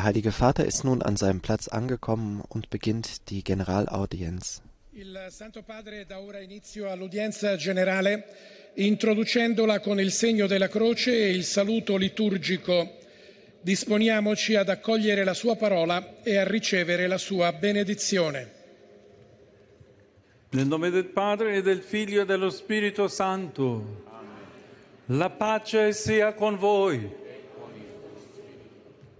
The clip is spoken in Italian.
Heilige Vater ist nun an seinem Platz angekommen und beginnt die Generalaudienz. Il Santo Padre dà ora inizio all'udienza generale, introducendola con il segno della croce e il saluto liturgico. Disponiamoci ad accogliere la sua parola e a ricevere la sua benedizione. Nel nome del Padre e del Figlio e dello Spirito Santo. La pace sia con voi.